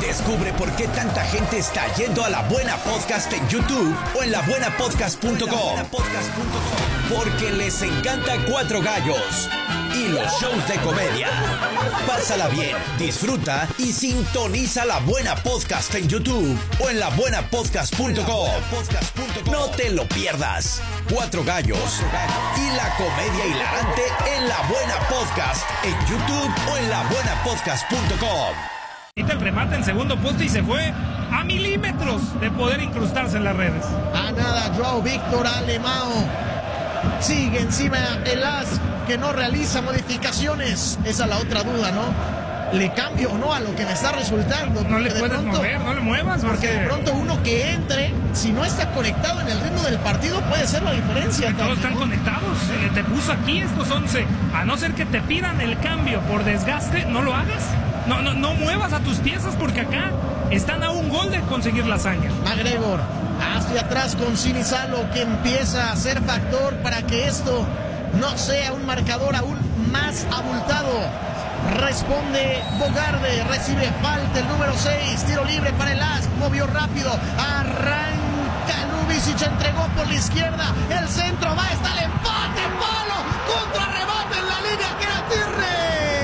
Descubre por qué tanta gente está yendo a La Buena Podcast en YouTube o en labuenapodcast.com. Porque les encanta Cuatro Gallos y los shows de comedia. Pásala bien, disfruta y sintoniza La Buena Podcast en YouTube o en labuenapodcast.com. No te lo pierdas. Cuatro Gallos y la comedia hilarante en La Buena Podcast en YouTube o en labuenapodcast.com. El remate en segundo poste y se fue a milímetros de poder incrustarse en las redes. A nada, Joao Víctor Alemão. Sigue encima el As, que no realiza modificaciones. Esa es la otra duda, ¿no? ¿Le cambio o no a lo que me está resultando? No le puedes mover, no le muevas. Porque de pronto uno que entre, si no está conectado en el ritmo del partido, puede ser la diferencia. Todos están conectados. Te puso aquí estos 11. A no ser que te pidan el cambio por desgaste, no lo hagas. No muevas a tus piezas porque acá están a un gol de conseguir la hazaña. McGregor hacia atrás con Sinisalo, que empieza a ser factor para que esto no sea un marcador aún más abultado. Responde Bogarde, recibe falta el número 6, tiro libre para el As, movió rápido, arranca Lubicic, entregó por la izquierda, el centro va, está el empate, palo, contra rebate en la línea, que era Tirre.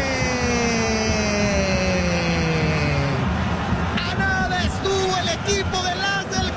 A nada estuvo el equipo del As del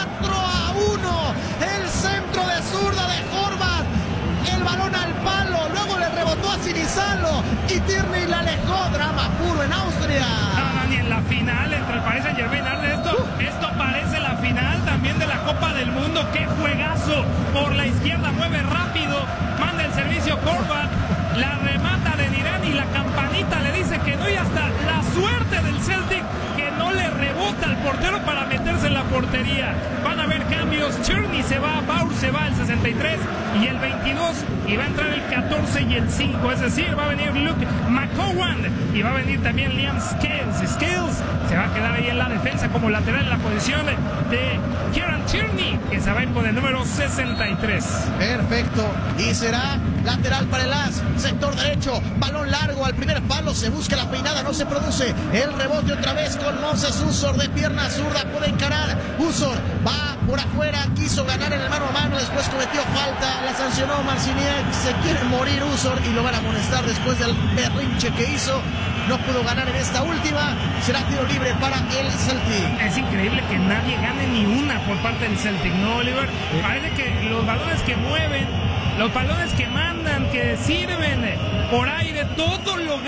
4-1, el centro de zurda de Horvath, el balón al palo, luego le rebotó a Sinisalo y Tierney la alejó, drama puro en Austria. No, ni en la final entre el Paris Saint-Germain. Esto parece la final también de la Copa del Mundo. ¡Qué juegazo! Por la izquierda mueve rápido, manda el servicio Horvath, la remata de Nirán y la campanita le dice que no, y hasta la suerte del Celtic que no le rebota al portero para meterse en la portería. Van a haber cambios, Tierney se va, Baur se va el 63 y el 22, y va a entrar el 14 y el 5, es decir, va a venir Luke McCowan y va a venir también Liam Scales se va a quedar ahí en la defensa como lateral en la posición de Kieran Tierney, que se va a ir con el número 63. Perfecto, y será lateral para el As, sector derecho, balón largo al primer palo, se busca la peinada, no se produce, el rebote otra vez con Moses Usor de pierna zurda, puede encarar, Usor va por afuera, quiso ganar en el mano a mano, después cometió falta, la sancionó Marciniak, se quiere morir Usor y lo van a amonestar después del berrinche que hizo. No pudo ganar en esta última, será tiro libre para el Celtic. Es increíble que nadie gane ni una por parte del Celtic, ¿no, Oliver? Parece que los balones que mueven, los balones que mandan, que sirven por aire, todo lo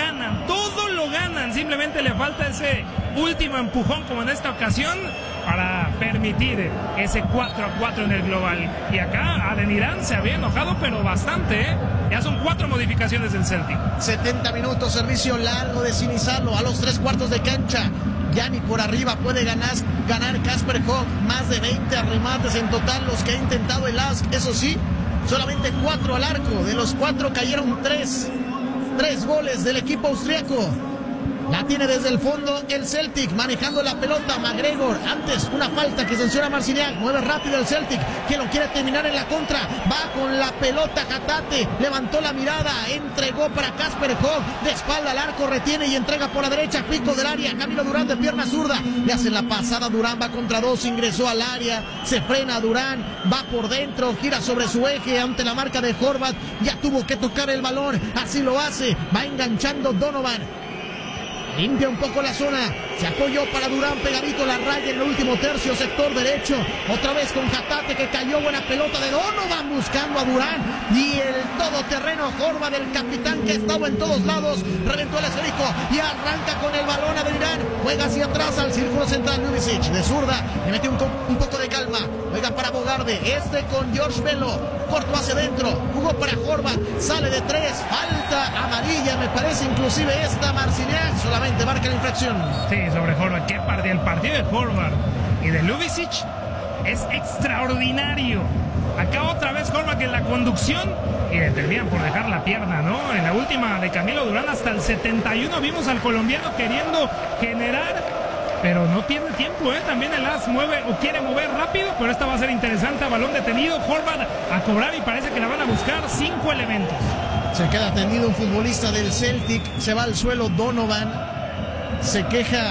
ganan, simplemente le falta ese último empujón como en esta ocasión para permitir ese 4-4 en el global. Y acá Adenirán se había enojado, pero bastante, Ya son 4 modificaciones del Celtic. 70 minutos, servicio largo de Sinisalo a los 3/4 de cancha. Ya ni por arriba puede ganar Kasper Hogg. Más de 20 remates en total los que ha intentado el As. Eso sí, solamente 4 al arco. De los 4 cayeron 3. 3 goles del equipo austriaco. La tiene desde el fondo el Celtic, manejando la pelota McGregor. Antes una falta que sanciona Marciniak. Mueve rápido el Celtic, que lo quiere terminar en la contra. Va con la pelota Hatate. Levantó la mirada, entregó para Kasper Hogg. De espalda al arco, retiene y entrega por la derecha. Pico del área, Camilo Durán de pierna zurda. Le hace la pasada, Durán va contra 2, ingresó al área. Se frena Durán, va por dentro, gira sobre su eje ante la marca de Horvath. Ya tuvo que tocar el balón, así lo hace. Va enganchando Donovan. Limpia un poco la zona, se apoyó para Durán, pegadito la raya en el último tercio, sector derecho, otra vez con Hatate que cayó, buena pelota de Donovan buscando a Durán, y el todoterreno Horvath del capitán que estaba en todos lados, reventó el esférico y arranca con el balón a Irán, juega hacia atrás al círculo central Lubicic, de zurda, le metió un poco de calma, juega para Bogarde, con George Bello, corto hacia adentro, jugó para Horvath, sale de 3, falta amarilla, me parece inclusive esta Marciniak, solamente marca la infracción. Sí, sobre Horvath, qué partido, el partido de Horvath y de Lubicic es extraordinario. Acá otra vez Horvath en la conducción y le terminan por dejar la pierna, ¿no? En la última de Camilo Durán hasta el 71 vimos al colombiano queriendo generar, pero no pierde tiempo, También el As mueve o quiere mover rápido, pero esta va a ser interesante. Balón detenido, Horvath a cobrar y parece que la van a buscar 5 elementos. Se queda tendido un futbolista del Celtic, se va al suelo Donovan, se queja